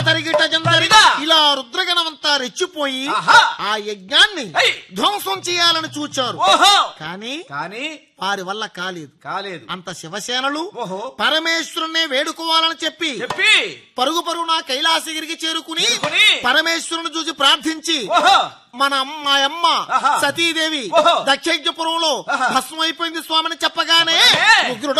ఇలా రుద్రగణమంతా రెచ్చిపోయి ఆ యజ్ఞాన్ని ధ్వంసం చేయాలని చూచారు. కానీ వారి వల్ల కాలేదు. అంత శివసేనలు పరమేశ్వరుణ్ణే వేడుకోవాలని చెప్పి పరుగున కైలాసగిరికి చేరుకుని పరమేశ్వరుని చూసి ప్రార్థించి మా అమ్మ సతీదేవి దక్షయజ్ఞపురంలో భస్మైపోయింది స్వామిని చెప్పగానే ఉగ్రుడు